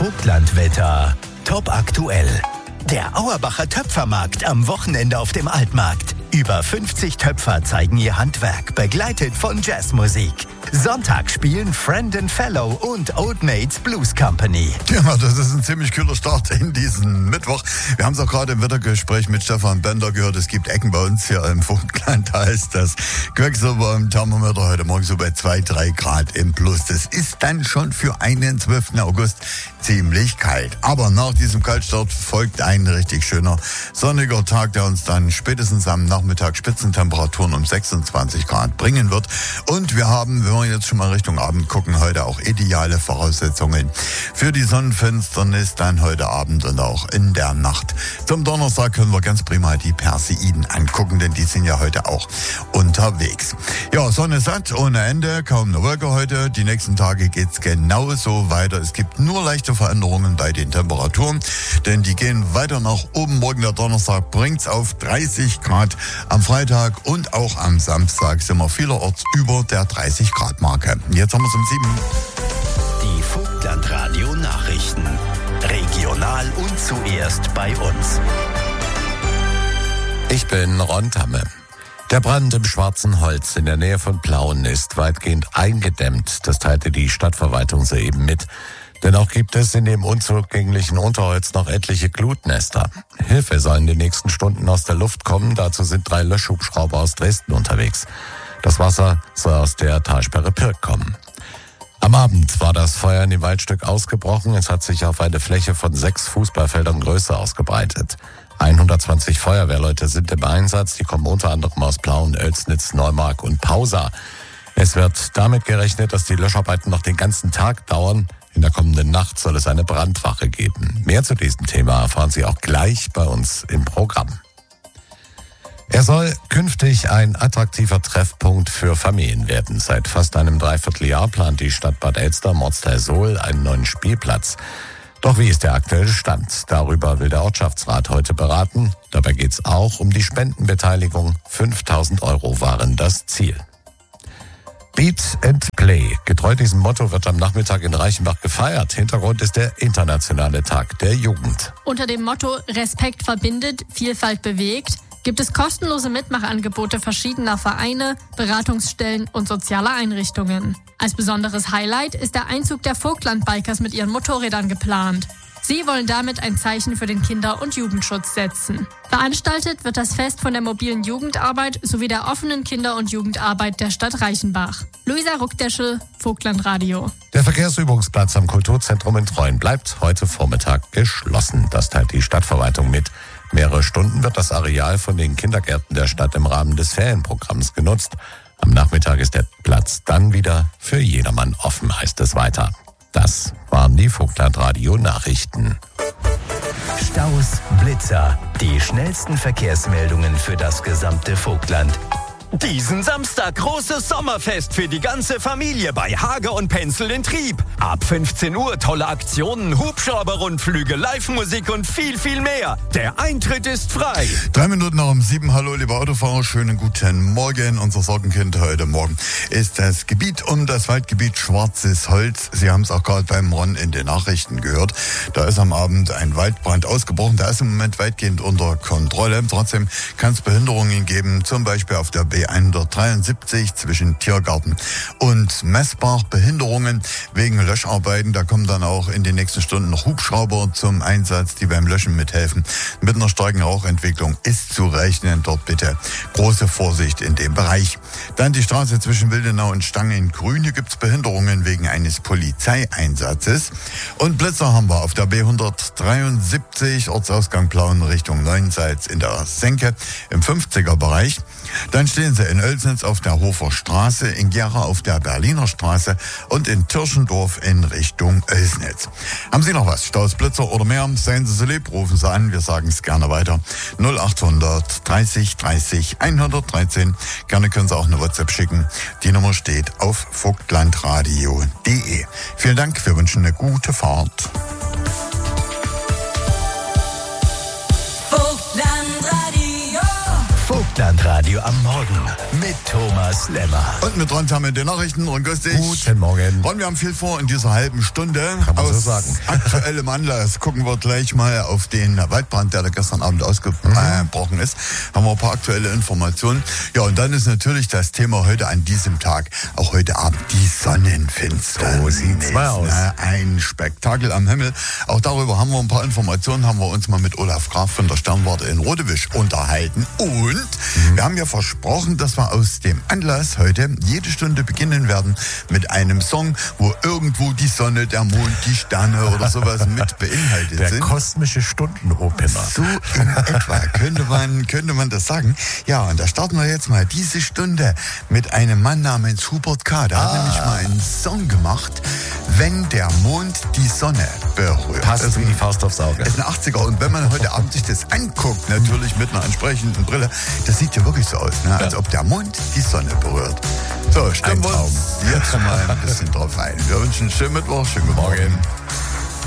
Vogtlandwetter. Top aktuell. Der Auerbacher Töpfermarkt am Wochenende auf dem Altmarkt. Über 50 Töpfer zeigen ihr Handwerk, begleitet von Jazzmusik. Sonntag spielen Friend & Fellow und Old Mates Blues Company. Ja, das ist ein ziemlich kühler Start in diesen Mittwoch. Wir haben es auch gerade im Wettergespräch mit Stefan Bender gehört. Es gibt Ecken bei uns hier im Vogtland. Da ist das Quecksilber im Thermometer heute Morgen so bei 2-3 Grad im Plus. Das ist dann schon für einen 12. August ziemlich kalt. Aber nach diesem Kaltstart folgt ein richtig schöner sonniger Tag, der uns dann spätestens am Nachmittag Spitzentemperaturen um 26 Grad bringen wird. Und wir haben, wenn wir jetzt schon mal Richtung Abend gucken, heute auch ideale Voraussetzungen für die Sonnenfinsternis dann heute Abend und auch in der Nacht. Zum Donnerstag können wir ganz prima die Perseiden angucken, denn die sind ja heute auch unterwegs. Ja, Sonne satt, ohne Ende, kaum eine Wolke heute. Die nächsten Tage geht's genauso weiter. Es gibt nur leichte Veränderungen bei den Temperaturen, denn die gehen weiter nach oben. Morgen der Donnerstag bringt's auf 30 Grad. Am Freitag und auch am Samstag sind wir vielerorts über der 30 Grad Marke. Jetzt haben wir es um 7. Die Vogtland-Radio Nachrichten. Regional und zuerst bei uns. Ich bin Ron Tamme. Der Brand im Schwarzen Holz in der Nähe von Plauen ist weitgehend eingedämmt. Das teilte die Stadtverwaltung soeben mit. Dennoch gibt es in dem unzugänglichen Unterholz noch etliche Glutnester. Hilfe soll in den nächsten Stunden aus der Luft kommen. Dazu sind 3 Löschhubschrauber aus Dresden unterwegs. Das Wasser soll aus der Talsperre Pirk kommen. Am Abend war das Feuer in dem Waldstück ausgebrochen. Es hat sich auf eine Fläche von 6 Fußballfeldern Größe ausgebreitet. 120 Feuerwehrleute sind im Einsatz. Die kommen unter anderem aus Plauen, Oelsnitz, Neumark und Pausa. Es wird damit gerechnet, dass die Löscharbeiten noch den ganzen Tag dauern. In der kommenden Nacht soll es eine Brandwache geben. Mehr zu diesem Thema erfahren Sie auch gleich bei uns im Programm. Er soll künftig ein attraktiver Treffpunkt für Familien werden. Seit fast einem Dreivierteljahr plant die Stadt Bad Elster am Ortsteil Sohl einen neuen Spielplatz. Doch wie ist der aktuelle Stand? Darüber will der Ortschaftsrat heute beraten. Dabei geht es auch um die Spendenbeteiligung. 5.000 € waren das Ziel. Beat and Play. Getreu diesem Motto wird am Nachmittag in Reichenbach gefeiert. Hintergrund ist der Internationale Tag der Jugend. Unter dem Motto Respekt verbindet, Vielfalt bewegt gibt es kostenlose Mitmachangebote verschiedener Vereine, Beratungsstellen und sozialer Einrichtungen. Als besonderes Highlight ist der Einzug der Vogtland-Bikers mit ihren Motorrädern geplant. Sie wollen damit ein Zeichen für den Kinder- und Jugendschutz setzen. Veranstaltet wird das Fest von der mobilen Jugendarbeit sowie der offenen Kinder- und Jugendarbeit der Stadt Reichenbach. Luisa Ruckdeschel, Vogtland-Radio. Der Verkehrsübungsplatz am Kulturzentrum in Treuen bleibt heute Vormittag geschlossen. Das teilt die Stadtverwaltung mit. Mehrere Stunden wird das Areal von den Kindergärten der Stadt im Rahmen des Ferienprogramms genutzt. Am Nachmittag ist der Platz dann wieder für jedermann offen, heißt es weiter. Das waren die Vogtland-Radio Nachrichten. Staus, Blitzer, die schnellsten Verkehrsmeldungen für das gesamte Vogtland. Diesen Samstag großes Sommerfest für die ganze Familie bei Hager und Penzel in Trieb. Ab 15 Uhr tolle Aktionen, Hubschrauber-Rundflüge, Live-Musik und viel, viel mehr. Der Eintritt ist frei. 3 Minuten nach um 7. Hallo, liebe Autofahrer. Schönen guten Morgen. Unser Sorgenkind heute Morgen ist das Gebiet um das Waldgebiet Schwarzes Holz. Sie haben es auch gerade beim Ron in den Nachrichten gehört. Da ist am Abend ein Waldbrand ausgebrochen. Der ist im Moment weitgehend unter Kontrolle. Trotzdem kann es Behinderungen geben, zum Beispiel auf der B173 zwischen Tiergarten und Messbach. Behinderungen wegen Löscharbeiten. Da kommen dann auch in den nächsten Stunden noch Hubschrauber zum Einsatz, die beim Löschen mithelfen. Mit einer starken Rauchentwicklung ist zu rechnen. Dort bitte große Vorsicht in dem Bereich. Dann die Straße zwischen Wildenau und Stangen-Grün. Hier gibt es Behinderungen wegen eines Polizeieinsatzes. Und Blitzer haben wir auf der B173 Ortsausgang Plauen Richtung Neuensalz in der Senke im 50er-Bereich. Dann stehen sie in Oelsnitz auf der Hofer Straße, in Gera auf der Berliner Straße und in Tirschendorf in Richtung Oelsnitz. Haben Sie noch was? Staus, Blitzer oder mehr? Seien Sie so lieb, rufen Sie an. Wir sagen es gerne weiter. 0800 30 30 113. Gerne können Sie auch eine WhatsApp schicken. Die Nummer steht auf vogtlandradio.de. Vielen Dank. Wir wünschen eine gute Fahrt. Vogtlandradio Live-Radio am Morgen mit Thomas Lemmer. Und mit dran haben wir die Nachrichten und grüß dich. Guten Morgen. Und wir haben viel vor in dieser halben Stunde. Kann man Aus so sagen. aktuellem Anlass gucken wir gleich mal auf den Waldbrand, der da gestern Abend ausgebrochen ist. Haben wir ein paar aktuelle Informationen. Ja, und dann ist natürlich das Thema heute an diesem Tag, auch heute Abend, die Sonnenfinsternis. So sieht's mal aus. Ein Spektakel am Himmel. Auch darüber haben wir ein paar Informationen, haben wir uns mal mit Olaf Graf von der Sternwarte in Rodewisch unterhalten. Und wir haben ja versprochen, dass wir aus dem Anlass heute jede Stunde beginnen werden mit einem Song, wo irgendwo die Sonne, der Mond, die Sterne oder sowas mit beinhaltet Der sind. kosmische Stundenopener. So in etwa könnte man das sagen. Ja, und da starten wir jetzt mal diese Stunde mit einem Mann namens Hubert K. Der hat nämlich mal einen Song gemacht, Wenn der Mond die Sonne berührt. Passt wie die Faust aufs Auge. Das ist ein 80er. Und wenn man heute Abend sich das anguckt, natürlich mit einer entsprechenden Brille, das sieht ja wirklich so aus, ne? Als ob der Mond die Sonne berührt. So, stimmen wir uns jetzt mal ein bisschen drauf ein. Wir wünschen einen schönen Mittwoch, schönen guten Morgen.